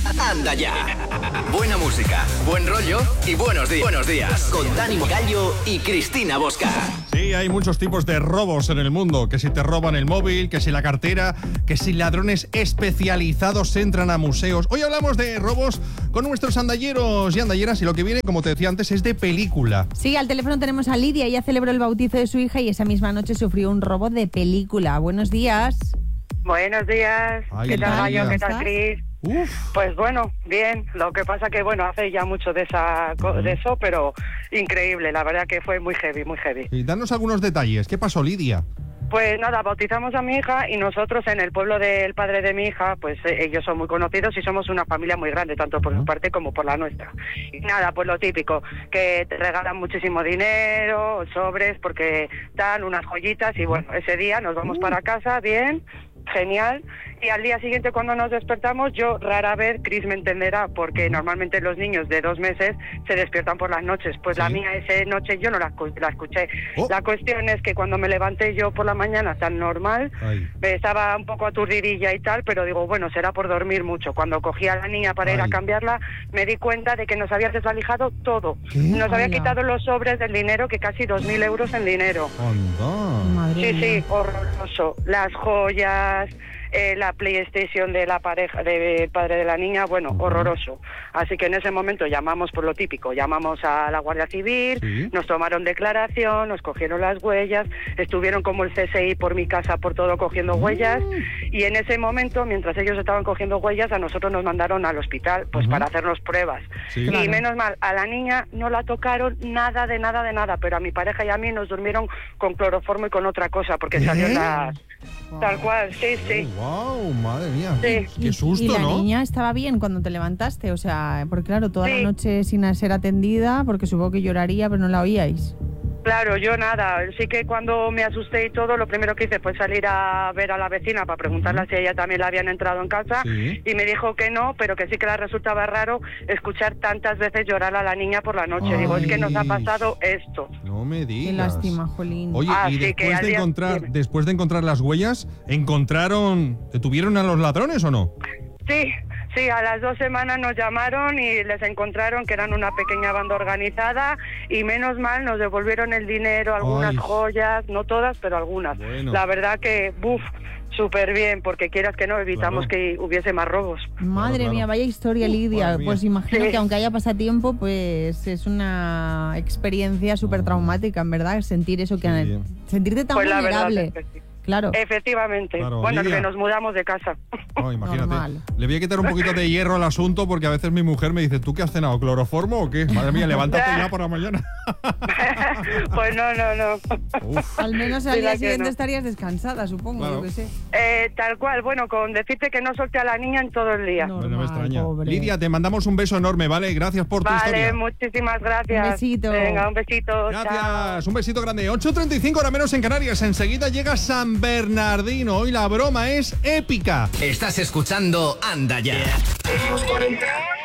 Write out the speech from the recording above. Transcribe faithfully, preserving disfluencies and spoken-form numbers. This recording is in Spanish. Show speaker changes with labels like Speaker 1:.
Speaker 1: Anda ya. Buena música, buen rollo y buenos días. Buenos días. Con Dani Gallo y Cristina Bosca.
Speaker 2: Sí, hay muchos tipos de robos en el mundo. Que si te roban el móvil, que si la cartera, que si ladrones especializados entran a museos. Hoy hablamos de robos con nuestros andalleros y andalleras y lo que viene, como te decía antes, es de película.
Speaker 3: Sí, al teléfono tenemos a Lidia. Ella celebró el bautizo de su hija y esa misma noche sufrió un robo de película. Buenos días.
Speaker 4: Buenos días.
Speaker 2: Ay,
Speaker 4: ¿Qué tal,
Speaker 2: Lidia.
Speaker 4: Gallo? ¿Qué tal, Cris?
Speaker 2: Uf.
Speaker 4: Pues bueno, bien. Lo que pasa que, bueno, hace ya mucho de esa de eso, pero increíble. La verdad que fue muy heavy, muy heavy.
Speaker 2: Y danos algunos detalles. ¿Qué pasó, Lidia?
Speaker 4: Pues nada, bautizamos a mi hija y nosotros en el pueblo del padre de mi hija, pues eh, ellos son muy conocidos y somos una familia muy grande, tanto por su parte como por la nuestra. Y nada, pues lo típico, que te regalan muchísimo dinero, sobres, porque dan unas joyitas y bueno, ese día nos vamos para casa, bien, genial. Y al día siguiente cuando nos despertamos, yo rara vez, Cris me entenderá, porque normalmente los niños de dos meses se despiertan por las noches. Pues
Speaker 2: ¿Sí?
Speaker 4: la mía esa noche yo no la, la escuché.
Speaker 2: Oh.
Speaker 4: La cuestión es que cuando me levanté yo por la mañana tan normal,
Speaker 2: Ay.
Speaker 4: estaba un poco aturdidilla y tal, pero digo, bueno, será por dormir mucho. Cuando cogí a la niña para ir
Speaker 2: Ay.
Speaker 4: a cambiarla, me di cuenta de que nos había desvalijado todo.
Speaker 2: ¿Qué?
Speaker 4: Nos había
Speaker 3: Hola.
Speaker 4: quitado los sobres del dinero, que casi dos mil euros en dinero.
Speaker 2: Anda.
Speaker 3: Madre
Speaker 4: Sí,
Speaker 3: mía.
Speaker 4: sí, horroroso. Las joyas, eh, la PlayStation de la pareja, del padre de la niña, bueno,
Speaker 2: Uh-huh.
Speaker 4: horroroso. Así que en ese momento llamamos por lo típico, llamamos a la Guardia Civil,
Speaker 2: Sí.
Speaker 4: nos tomaron declaración, nos cogieron las huellas, estuvieron como el C S I por mi casa, por todo cogiendo huellas, y en ese momento, mientras ellos estaban cogiendo huellas, a nosotros nos mandaron al hospital, pues
Speaker 2: Ujú.
Speaker 4: para hacernos pruebas.
Speaker 2: Sí.
Speaker 4: Y
Speaker 3: Claro.
Speaker 4: menos mal, a la niña no la tocaron nada de nada de nada, pero a mi pareja y a mí nos durmieron con cloroformo y con otra cosa, porque
Speaker 2: ¿Qué?
Speaker 4: salió la... Tal cual, sí, sí.
Speaker 2: Oh, wow, madre mía.
Speaker 4: Sí.
Speaker 2: Qué
Speaker 3: Y-
Speaker 2: susto,
Speaker 3: y la
Speaker 2: ¿no?
Speaker 3: niña estaba bien cuando te levantaste, o sea, porque claro, toda
Speaker 4: Sí.
Speaker 3: la noche sin ser atendida, porque supongo que lloraría, pero no la oíais.
Speaker 4: Claro, yo nada, sí que cuando me asusté y todo, lo primero que hice fue salir a ver a la vecina para preguntarle si a ella también la habían entrado en casa,
Speaker 2: Sí.
Speaker 4: y me dijo que no, pero que sí que le resultaba raro escuchar tantas veces llorar a la niña por la noche. Digo, es que nos ha
Speaker 2: Ay.
Speaker 4: pasado esto.
Speaker 2: No me digas.
Speaker 3: Qué lástima, Jolín.
Speaker 2: Oye,
Speaker 4: Ah,
Speaker 2: y
Speaker 4: sí, que
Speaker 2: después
Speaker 4: al
Speaker 2: de
Speaker 4: día-
Speaker 2: encontrar,
Speaker 4: dime.
Speaker 2: después de encontrar las huellas, ¿encontraron, detuvieron a los ladrones o no?
Speaker 4: Sí, sí, a las dos semanas nos llamaron y les encontraron que eran una pequeña banda organizada y menos mal nos devolvieron el dinero, algunas
Speaker 2: Ay.
Speaker 4: joyas, no todas, pero algunas.
Speaker 2: Bueno.
Speaker 4: La verdad que, buf, súper bien, porque quieras que no, evitamos
Speaker 2: Claro.
Speaker 4: que hubiese más robos.
Speaker 3: Madre
Speaker 2: claro.
Speaker 3: mía, vaya historia, Lidia.
Speaker 2: madre mía.
Speaker 3: Pues imagino
Speaker 4: Sí.
Speaker 3: que aunque haya pasatiempo, pues es una experiencia súper traumática, en verdad, sentir eso, que
Speaker 2: Sí.
Speaker 3: sentirte tan
Speaker 4: Pues la verdad
Speaker 3: vulnerable.
Speaker 4: es que sí.
Speaker 3: Claro.
Speaker 4: Efectivamente.
Speaker 2: Claro,
Speaker 4: bueno,
Speaker 2: Lidia.
Speaker 4: que nos mudamos de casa.
Speaker 2: No, imagínate.
Speaker 3: Normal.
Speaker 2: Le voy a quitar un poquito de hierro al asunto porque a veces mi mujer me dice, ¿tú qué has cenado? ¿Cloroformo o qué? Madre mía, levántate ya por la mañana.
Speaker 4: Pues no, no, no.
Speaker 2: Uf.
Speaker 3: Al menos al
Speaker 4: Sí,
Speaker 3: día
Speaker 4: la que
Speaker 3: siguiente
Speaker 4: no.
Speaker 3: estarías descansada, supongo,
Speaker 2: Claro.
Speaker 3: yo qué sé.
Speaker 4: Eh, tal cual, bueno, con decirte que no solté a la niña en todo el día.
Speaker 3: No.
Speaker 2: Bueno, me
Speaker 3: Normal,
Speaker 2: extraña.
Speaker 3: pobre.
Speaker 2: Lidia, te mandamos un beso enorme, ¿vale? Gracias por tu
Speaker 4: Vale,
Speaker 2: historia.
Speaker 4: muchísimas gracias.
Speaker 3: Un besito.
Speaker 4: Venga, un besito. Chao.
Speaker 2: Gracias, un besito grande. ocho treinta y cinco, hora menos en Canarias. Enseguida llega San Bernardino. Hoy la broma es épica.
Speaker 1: Estás escuchando Anda ya.